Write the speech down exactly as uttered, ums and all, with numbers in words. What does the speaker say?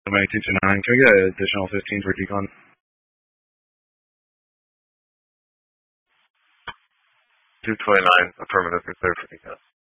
two two nine. Can we get an additional fifteen for decon? two twenty-nine, affirmative, clear for decon.